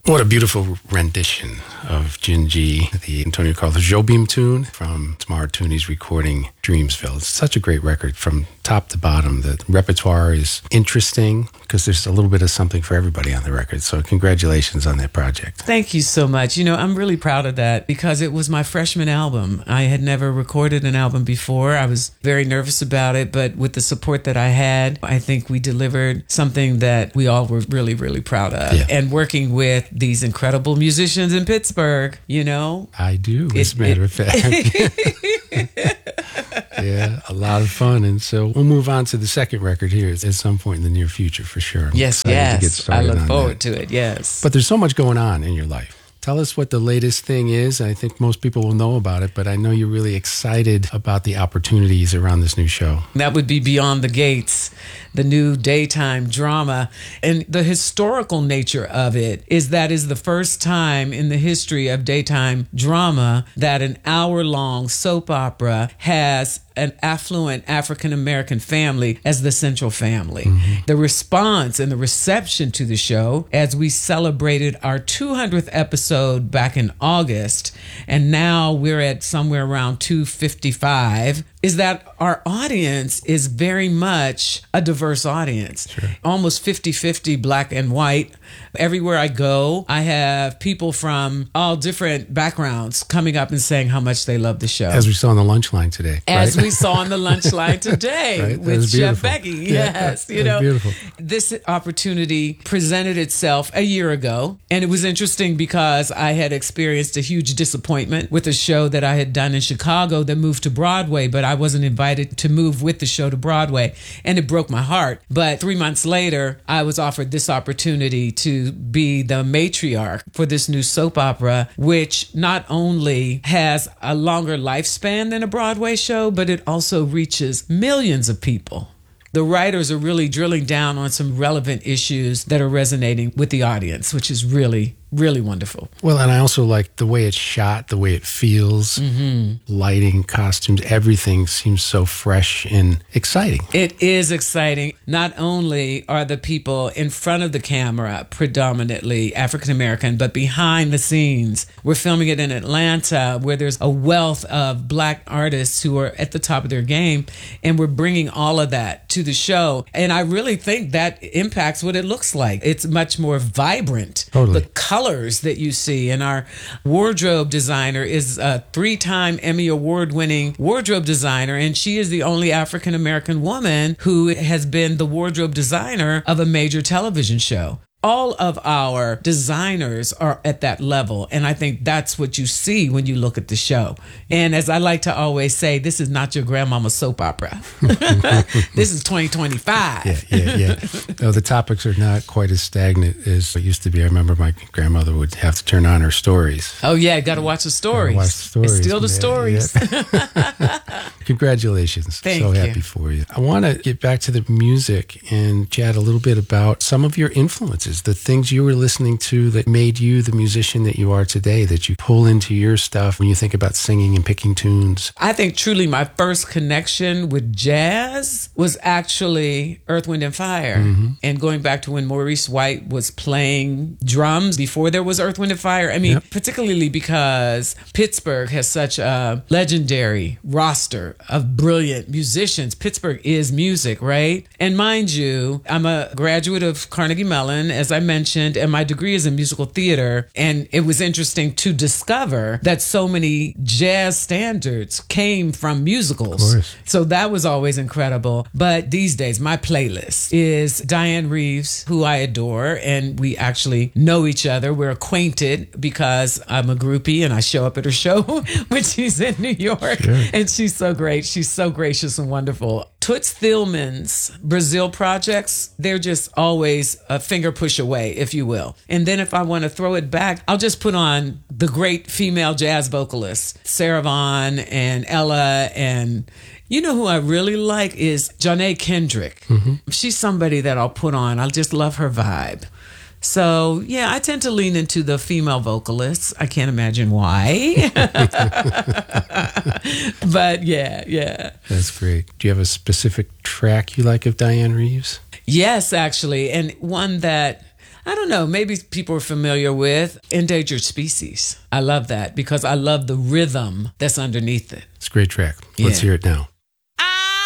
What a beautiful rendition of Jinji, the Antonio Carlos Jobim tune from Tamara Tooney's recording Dreamsville. It's such a great record from top to bottom. The repertoire is interesting because there's a little bit of something for everybody on the record. So congratulations on that project. Thank you so much. You know, I'm really proud of that because it was my freshman album. I had never recorded an album before. I was very nervous about it, but with the support that I had, I think we delivered something that we all were really, really proud of. Yeah. And working with these incredible musicians in Pittsburgh, you know. I do, as a matter of fact. Yeah, a lot of fun. And so we'll move on to the second record here at some point in the near future for sure. Yes. I look forward to it, yes. But there's so much going on in your life. Tell us what the latest thing is. I think most people will know about it, but I know you're really excited about the opportunities around this new show. That would be Beyond the Gates, the new daytime drama. And the historical nature of it is that is the first time in the history of daytime drama that an hour-long soap opera has an affluent African-American family as the central family. Mm-hmm. The response and the reception to the show as we celebrated our 200th episode back in August, and now we're at somewhere around 255, is that our audience is very much a diverse audience. Sure. Almost 50-50 black and white. Everywhere I go, I have people from all different backgrounds coming up and saying how much they love the show. As we saw on the lunch line today. As we saw on the lunch line today right? with Chef Becky. Yes. You know, beautiful. This opportunity presented itself a year ago. And it was interesting because I had experienced a huge disappointment with a show that I had done in Chicago that moved to Broadway, but I wasn't invited to move with the show to Broadway. And it broke my heart. But 3 months later, I was offered this opportunity to be the matriarch for this new soap opera, which not only has a longer lifespan than a Broadway show, but it also reaches millions of people. The writers are really drilling down on some relevant issues that are resonating with the audience, which is really, really wonderful. Well, and I also like the way it's shot, the way it feels, lighting, costumes, everything seems so fresh and exciting. It is exciting. Not only are the people in front of the camera predominantly African-American, but behind the scenes. We're filming it in Atlanta, where there's a wealth of black artists who are at the top of their game, and we're bringing all of that to the show. And I really think that impacts what it looks like. It's much more vibrant. Totally. The colors that you see, and our wardrobe designer is a 3-time Emmy Award-winning wardrobe designer, and she is the only African-American woman who has been the wardrobe designer of a major television show. All of our designers are at that level, and I think that's what you see when you look at the show. And as I like to always say, this is not your grandmama's soap opera. This is 2025. Yeah. No, the topics are not quite as stagnant as it used to be. I remember my grandmother would have to turn on her stories. Oh, yeah, got to watch the stories. Watch the stories. It's still the stories. Yeah. Congratulations. Thank so you. Happy for you. I want to get back to the music and chat a little bit about some of your influences. The things you were listening to that made you the musician that you are today, that you pull into your stuff when you think about singing and picking tunes. I think truly my first connection with jazz was actually Earth, Wind & Fire. Mm-hmm. And going back to when Maurice White was playing drums before there was Earth, Wind & Fire. I mean, particularly because Pittsburgh has such a legendary roster of brilliant musicians. Pittsburgh is music, right? And mind you, I'm a graduate of Carnegie Mellon, as I mentioned, and my degree is in musical theater. And it was interesting to discover that so many jazz standards came from musicals. Of course. So that was always incredible. But these days, my playlist is Diane Reeves, who I adore, and we actually know each other. We're acquainted because I'm a groupie and I show up at her show when she's in New York. Sure. And she's so great. She's so gracious and wonderful. Toots Thielemann's Brazil projects, they're just always a finger push away, if you will. And then if I want to throw it back, I'll just put on the great female jazz vocalists, Sarah Vaughan and Ella, and you know who I really like is Janae Kendrick. Mm-hmm. She's somebody that I'll put on. I just love her vibe. So, yeah, I tend to lean into the female vocalists. I can't imagine why. But, yeah. That's great. Do you have a specific track you like of Diane Reeves? Yes, actually. And one that I don't know, maybe people are familiar with Endangered Species. I love that because I love the rhythm that's underneath it. It's a great track. Let's Yeah. hear it now.